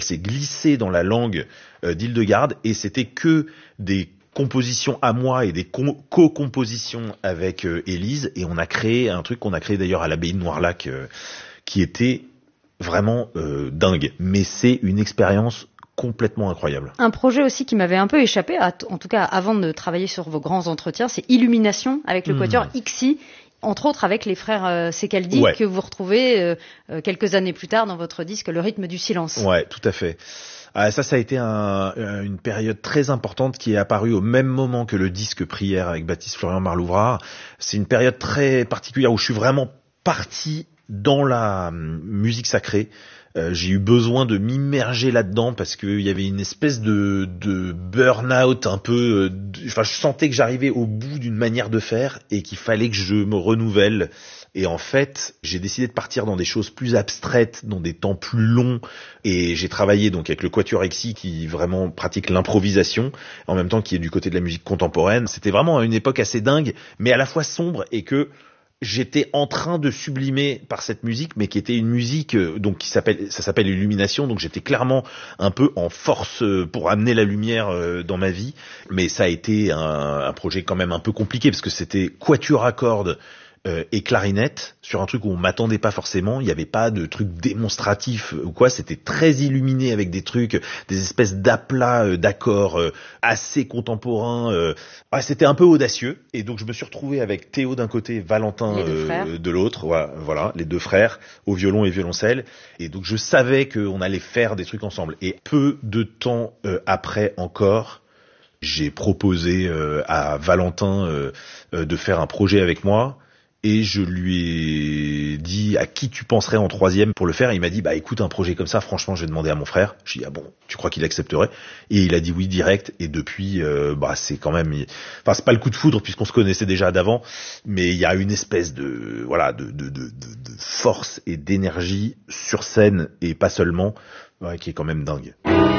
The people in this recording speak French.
s'est glissée dans la langue d'Hildegarde, et c'était que des compositions à moi et des co-compositions avec Élise, et on a créé un truc qu'on a créé d'ailleurs à l'abbaye de Noirlac, qui était vraiment dingue. Mais c'est une expérience complètement incroyable. Un projet aussi qui m'avait un peu échappé, en tout cas avant de travailler sur vos grands entretiens, c'est Illumination avec le quatuor Ixi, entre autres avec les frères Secaldi, que vous retrouvez quelques années plus tard dans votre disque Le rythme du silence. Ouais, tout à fait. Ça a été une période très importante qui est apparue au même moment que le disque Prière avec Baptiste Florian Marlouvrard. C'est une période très particulière où je suis vraiment parti dans la musique sacrée. J'ai eu besoin de m'immerger là-dedans parce qu'il y avait une espèce de burn-out un peu. Enfin, je sentais que j'arrivais au bout d'une manière de faire et qu'il fallait que je me renouvelle. Et en fait, j'ai décidé de partir dans des choses plus abstraites, dans des temps plus longs. Et j'ai travaillé donc avec le Quatuor Ixi qui vraiment pratique l'improvisation, en même temps qui est du côté de la musique contemporaine. C'était vraiment une époque assez dingue, mais à la fois sombre, et que j'étais en train de sublimer par cette musique, mais qui était une musique donc ça s'appelle Illumination, donc j'étais clairement un peu en force pour amener la lumière dans ma vie. Mais ça a été un projet quand même un peu compliqué parce que c'était quatuor à cordes et clarinette sur un truc où on m'attendait pas forcément. Il n'y avait pas de truc démonstratif ou quoi. C'était très illuminé avec des trucs, des espèces d'aplats d'accords assez contemporains. C'était un peu audacieux. Et donc je me suis retrouvé avec Théo d'un côté, Valentin de l'autre. Voilà, les deux frères au violon et violoncelle. Et donc je savais qu'on allait faire des trucs ensemble. Et peu de temps après encore, j'ai proposé à Valentin de faire un projet avec moi. Et je lui ai dit à qui tu penserais en troisième pour le faire. Et il m'a dit écoute, un projet comme ça, franchement, je vais demander à mon frère. Je lui ai dit bon, tu crois qu'il accepterait? Et il a dit oui direct. Et depuis, c'est quand même, c'est pas le coup de foudre puisqu'on se connaissait déjà d'avant, mais il y a une espèce de force et d'énergie sur scène et pas seulement, qui est quand même dingue.